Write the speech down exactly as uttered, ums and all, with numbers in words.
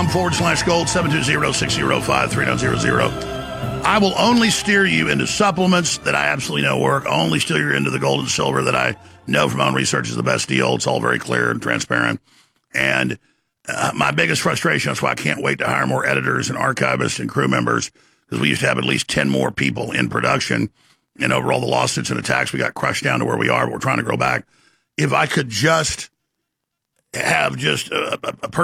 com forward slash gold, seven two zero, six zero five, three nine zero zero. I will only steer you into supplements that I absolutely know work. I'll only steer you into the gold and silver that I know from my own research is the best deal. It's all very clear and transparent. And uh, my biggest frustration, that's why I can't wait to hire more editors and archivists and crew members, because we used to have at least ten more people in production. And over all the lawsuits and attacks, we got crushed down to where we are, but we're trying to grow back. If I could just have just a, a, a person